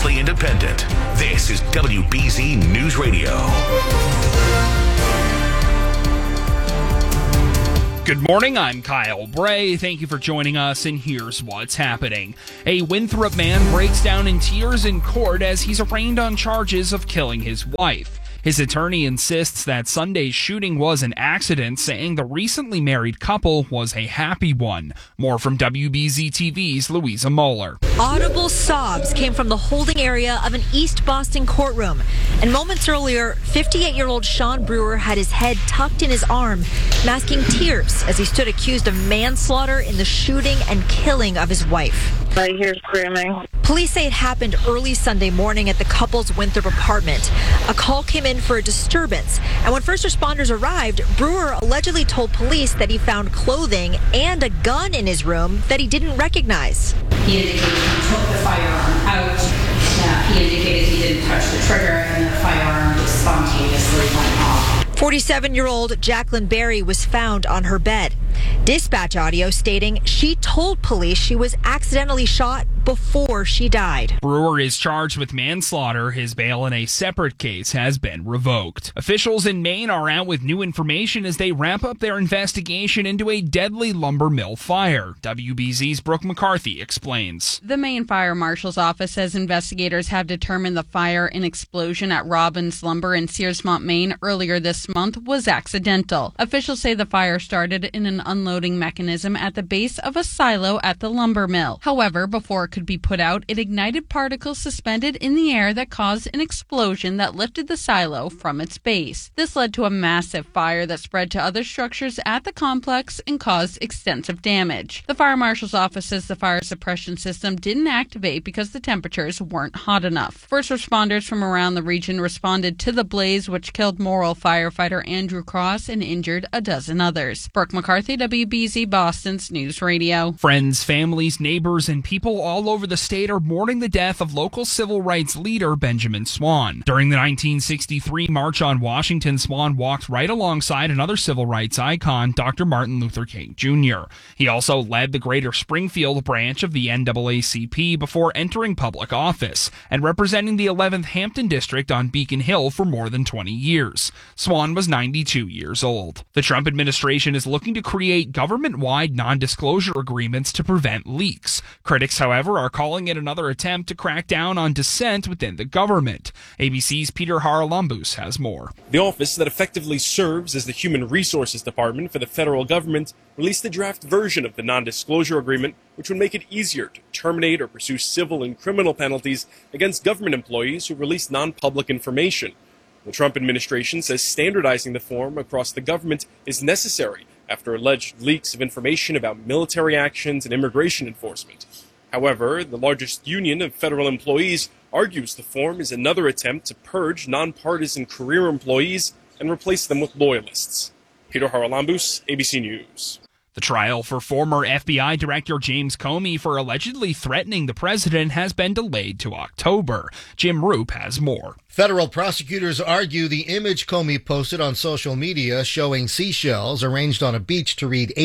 relentlessly independent. This is WBZ News Radio. Good morning, I'm Kyle Bray. Thank you for joining us, and here's what's happening. A Winthrop man breaks down in tears in court as he's arraigned on charges of killing his wife. His attorney insists that Sunday's shooting was an accident, saying the recently married couple was a happy one. More from WBZ TV's Louisa Moeller. Audible sobs came from the holding area of an East Boston courtroom. And moments earlier, 58-year-old Sean Brewer had his head tucked in his arm, masking tears as he stood accused of manslaughter in the shooting and killing of his wife. I hear screaming. Police say it happened early Sunday morning at the couple's Winthrop apartment. A call came in for a disturbance, and when first responders arrived, Brewer allegedly told police that he found clothing and a gun in his room that he didn't recognize. He indicated he took the firearm out. He indicated he didn't touch the trigger, and the firearm just spontaneously went off. 47-year-old Jacqueline Berry was found on her bed. Dispatch audio stating she told police she was accidentally shot before she died. Brewer is charged with manslaughter. His bail in a separate case has been revoked. Officials in Maine are out with new information as they wrap up their investigation into a deadly lumber mill fire. WBZ's Brooke McCarthy explains. The Maine Fire Marshal's office says investigators have determined the fire and explosion at Robbins Lumber in Searsmont, Maine earlier this month was accidental. Officials say the fire started in an unloading mechanism at the base of a silo at the lumber mill. However, before it could be put out, it ignited particles suspended in the air that caused an explosion that lifted the silo from its base. This led to a massive fire that spread to other structures at the complex and caused extensive damage. The fire marshal's office says the fire suppression system didn't activate because the temperatures weren't hot enough. First responders from around the region responded to the blaze, which killed Morrill firefighter Andrew Cross and injured a dozen others. Brooke McCarthy, WBZ Boston's News Radio. Friends, families, neighbors, and people all over the state are mourning the death of local civil rights leader Benjamin Swan. During the 1963 March on Washington, Swan walked right alongside another civil rights icon, Dr. Martin Luther King Jr. He also led the Greater Springfield branch of the NAACP before entering public office and representing the 11th Hampton District on Beacon Hill for more than 20 years. Swan was 92 years old. The Trump administration is looking to create government-wide non-disclosure agreements to prevent leaks. Critics, however, are calling it another attempt to crack down on dissent within the government. ABC's Peter Haralambous has more. The office that effectively serves as the Human Resources Department for the federal government released a draft version of the non-disclosure agreement, which would make it easier to terminate or pursue civil and criminal penalties against government employees who release non-public information. The Trump administration says standardizing the form across the government is necessary after alleged leaks of information about military actions and immigration enforcement. However, the largest union of federal employees argues the form is another attempt to purge nonpartisan career employees and replace them with loyalists. Peter Haralambous, ABC News. The trial for former FBI Director James Comey for allegedly threatening the president has been delayed to October. Jim Roop has more. Federal prosecutors argue the image Comey posted on social media showing seashells arranged on a beach to read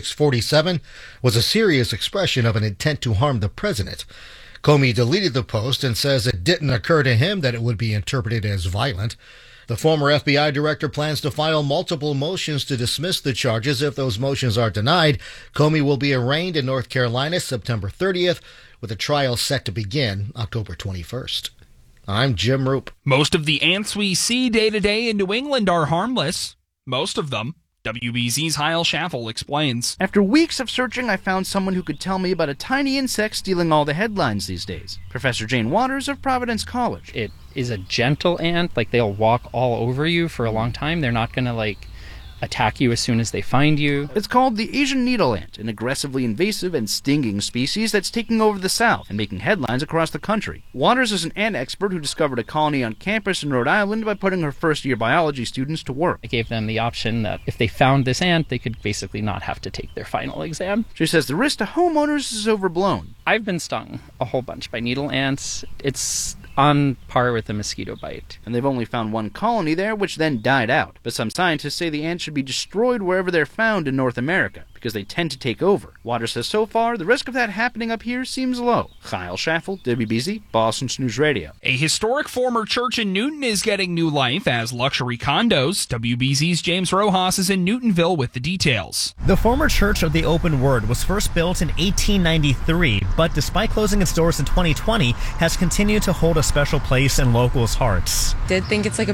8647 was a serious expression of an intent to harm the president. Comey deleted the post and says it didn't occur to him that it would be interpreted as violent. The former FBI director plans to file multiple motions to dismiss the charges. If those motions are denied, Comey will be arraigned in North Carolina September 30th, with a trial set to begin October 21st. I'm Jim Roop. Most of the ants we see day to day in New England are harmless. Most of them. WBZ's Hyle Schaffel explains. After weeks of searching, I found someone who could tell me about a tiny insect stealing all the headlines these days. Professor Jane Waters of Providence College. It is a gentle ant. They'll walk all over you for a long time. They're not going to, attack you as soon as they find you. It's called the Asian needle ant, an aggressively invasive and stinging species that's taking over the South and making headlines across the country. Waters is an ant expert who discovered a colony on campus in Rhode Island by putting her first-year biology students to work. I gave them the option that if they found this ant, they could basically not have to take their final exam. She says the risk to homeowners is overblown. I've been stung a whole bunch by needle ants. It's on par with a mosquito bite. And they've only found one colony there, which then died out. But some scientists say the ants should be destroyed wherever they're found in North America, because they tend to take over. Waters says so far, the risk of that happening up here seems low. Kyle Schaffel, WBZ, Boston News Radio. A historic former church in Newton is getting new life as luxury condos. WBZ's James Rojas is in Newtonville with the details. The former Church of the Open Word was first built in 1893, but despite closing its doors in 2020, has continued to hold a special place in locals' hearts. Did think it's like a